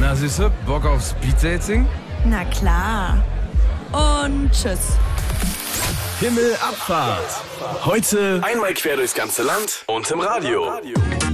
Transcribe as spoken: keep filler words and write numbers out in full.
Na Süße, Bock auf Speeddating? Na klar. Und tschüss. Himmelabfahrt. Heute einmal quer durchs ganze Land und im Radio.